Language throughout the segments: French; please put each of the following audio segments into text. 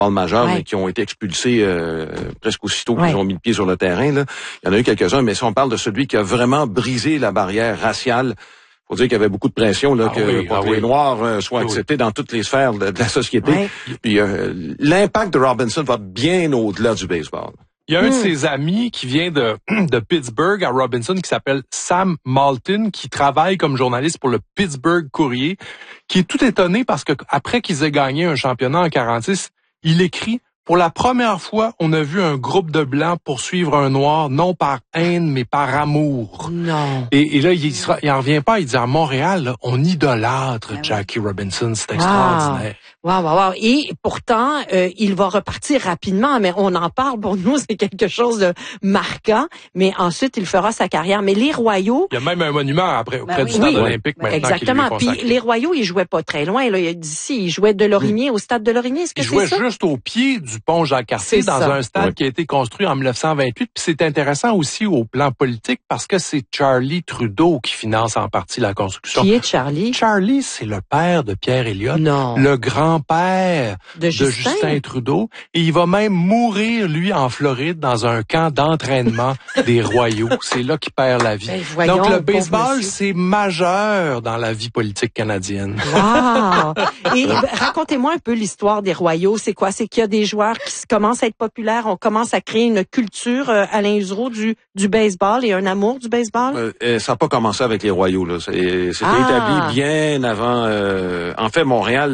majeur, mais qui ont été expulsés presque aussitôt qu'ils ont mis le pied sur le terrain. Là. Il y en a eu quelques-uns, mais si on parle de celui qui a vraiment brisé la barrière raciale, faut dire qu'il y avait beaucoup de pression là, pour que les Noirs soient acceptés dans toutes les sphères de la société. Puis l'impact de Robinson va bien au-delà du baseball. Il y a un de ses amis qui vient de Pittsburgh à Robinson qui s'appelle Sam Maltin, qui travaille comme journaliste pour le Pittsburgh Courier, qui est tout étonné parce que après qu'ils aient gagné un championnat en 46, il écrit: pour la première fois, on a vu un groupe de Blancs poursuivre un Noir, non par haine, mais par amour. Non. Et là, il en revient pas. Il dit, à Montréal, là, on idolâtre Jackie Robinson. C'est extraordinaire. Wow. Et pourtant, il va repartir rapidement, mais on en parle. Pour nous, c'est quelque chose de marquant. Mais ensuite, il fera sa carrière. Mais les Royaux... Il y a même un monument près du stade olympique maintenant. Exactement. Puis les Royaux, ils jouaient pas très loin. Là, d'ici, ils jouaient de Lorimier, au stade de Lorimier. Est-ce que c'est ça? Ils jouaient juste au pied du pont Jacques-Cartier dans un stade qui a été construit en 1928. Puis c'est intéressant aussi au plan politique parce que c'est Charlie Trudeau qui finance en partie la construction. Qui est Charlie? Charlie, c'est le père de Pierre Elliott. Non. Le grand-père de Justin Trudeau. Et il va même mourir, lui, en Floride, dans un camp d'entraînement des Royaux. C'est là qu'il perd la vie. Voyons, donc le baseball, c'est majeur dans la vie politique canadienne. Wow! Et racontez-moi un peu l'histoire des Royaux. C'est quoi? C'est qu'il y a des joueurs qui commencent à être populaires, on commence à créer une culture, Alain Usereau, du baseball et un amour du baseball? Ça n'a pas commencé avec les Royaux. Là. C'était établi bien avant. En fait, Montréal,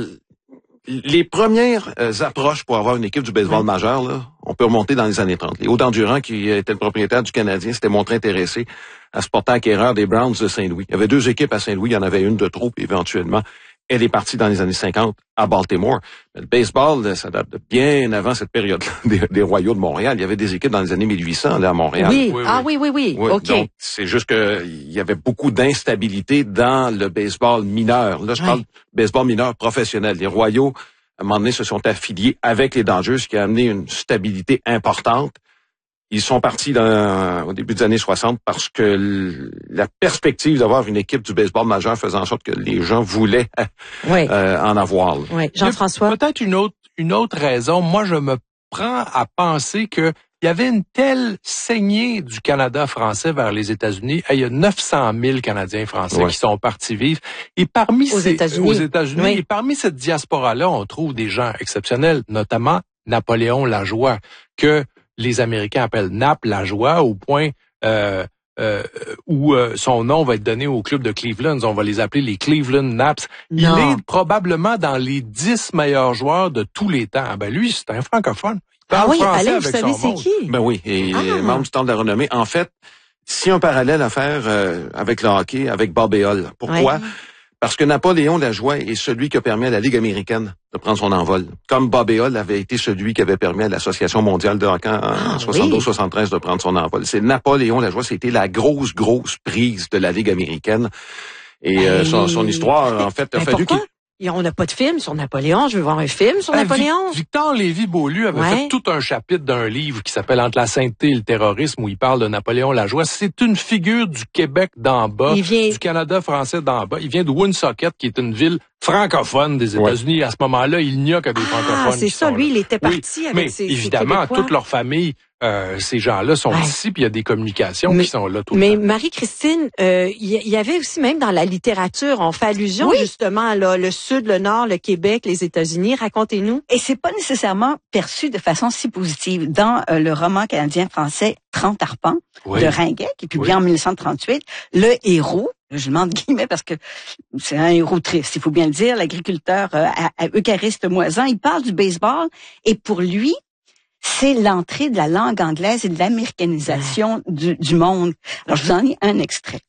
les premières approches pour avoir une équipe du baseball majeur, là, on peut remonter dans les années 30. Les Hauts-Endurants, qui était le propriétaire du Canadien, s'était montré intéressé à se porter acquéreur des Browns de Saint-Louis. Il y avait 2 équipes à Saint-Louis, il y en avait une de trop, puis éventuellement, elle est partie dans les années 50 à Baltimore. Mais le baseball, ça date de bien avant cette période-là des Royaux de Montréal. Il y avait des équipes dans les années 1800 là à Montréal. Oui. Oui. OK. Donc, c'est juste que il y avait beaucoup d'instabilité dans le baseball mineur. Là, je parle de baseball mineur professionnel. Les Royaux, à un moment donné, se sont affiliés avec les Dodgers, ce qui a amené une stabilité importante. Ils sont partis au début des années 60 parce que la perspective d'avoir une équipe du baseball majeur faisait en sorte que les gens voulaient en avoir. Oui, Jean-François. Peut-être une autre raison. Moi, je me prends à penser que il y avait une telle saignée du Canada français vers les États-Unis. Il y a 900 000 Canadiens français qui sont partis vivre. Et parmi aux États-Unis. Et parmi cette diaspora-là, on trouve des gens exceptionnels, notamment Napoléon Lajoie, que les Américains appellent Nap Lajoie, au point où son nom va être donné au club de Cleveland. On va les appeler les Cleveland Naps. Il est probablement dans les 10 meilleurs joueurs de tous les temps. Ben lui, c'est un francophone. Il parle français avec son monde. Qui? Ben oui, et membre du Temple de la Renommée. En fait, si un parallèle à faire avec le hockey, avec Bob Éole. Pourquoi? Parce que Napoléon Lajoie est celui qui a permis à la Ligue américaine de prendre son envol. Comme Bob Éole avait été celui qui avait permis à l'Association mondiale de hockey en 72-73 de prendre son envol. C'est Napoléon Lajoie, c'était la grosse prise de la Ligue américaine. Et son histoire, en fait, a fallu qu'il... On n'a pas de film sur Napoléon. Je veux voir un film sur Napoléon. Victor Lévy-Beaulieu avait fait tout un chapitre d'un livre qui s'appelle « Entre la sainteté et le terrorisme » où il parle de Napoléon Lajoie. C'est une figure du Québec d'en bas, du Canada français d'en bas. Il vient de Woonsocket, qui est une ville francophone des États-Unis. À ce moment-là, il n'y a que des francophones. C'est ça, lui, il était parti avec ses évidemment, Québécois. Toute leur famille, ces gens-là sont ici, puis il y a des communications qui sont là tout le temps. Mais Marie-Christine, il y avait aussi même dans la littérature, on fait allusion justement là, le Sud, le Nord, le Québec, les États-Unis. Racontez-nous. Et c'est pas nécessairement perçu de façon si positive. Dans le roman canadien-français 30 arpents de Ringuet, qui est publié en 1938, le héros, je demande guillemets parce que c'est un héros triste, il faut bien le dire, l'agriculteur Eucariste Moisan, il parle du baseball et pour lui, c'est l'entrée de la langue anglaise et de l'américanisation du monde. Alors, je vous en ai un extrait.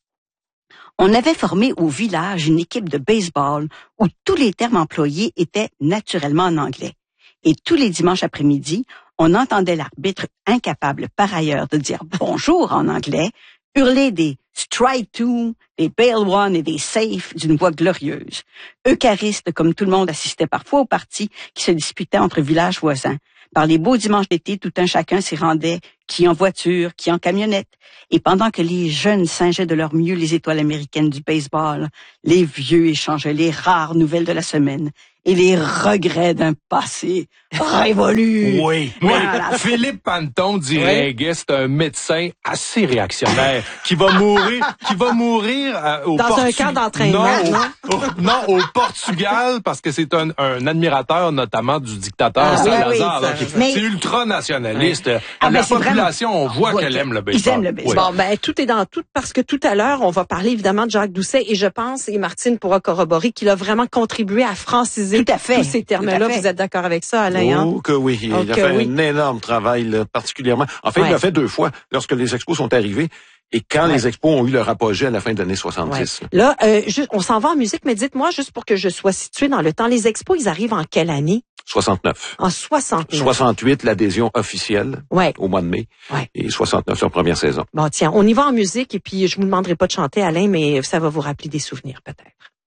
On avait formé au village une équipe de baseball où tous les termes employés étaient naturellement en anglais. Et tous les dimanches après-midi, on entendait l'arbitre incapable par ailleurs de dire bonjour en anglais, hurler des strike two, des bail one et des safe d'une voix glorieuse. Euchariste, comme tout le monde, assistait parfois aux parties qui se disputaient entre villages voisins. Par les beaux dimanches d'été, tout un chacun s'y rendait, qui en voiture, qui en camionnette. Et pendant que les jeunes singeaient de leur mieux les étoiles américaines du baseball, les vieux échangeaient les rares nouvelles de la semaine. et les regrets d'un passé révolu. Oui. Voilà. Philippe Panton dit reggae, c'est un médecin assez réactionnaire qui va mourir au dans un camp d'entraînement. Non, au Portugal parce que c'est un admirateur notamment du dictateur Salazar. C'est ultra-nationaliste. La population, on voit qu'elle aime le baseball. Ils aiment le baseball. Bon, tout est dans tout parce que tout à l'heure, on va parler évidemment de Jacques Doucet et je pense, et Martine pourra corroborer, qu'il a vraiment contribué à franciser tous ces termes-là. Vous êtes d'accord avec ça, Alain? Oh, que oui. Il a fait un énorme travail, là, particulièrement. En fait, il l'a fait 2 fois, lorsque les expos sont arrivés et quand les expos ont eu leur apogée à la fin des années 70. Là, on s'en va en musique, mais dites-moi, juste pour que je sois située dans le temps, les expos, ils arrivent en quelle année? 69. En 69. 68, l'adhésion officielle au mois de mai. Et 69, leur première saison. Bon, tiens, on y va en musique et puis je vous demanderai pas de chanter, Alain, mais ça va vous rappeler des souvenirs peut-être.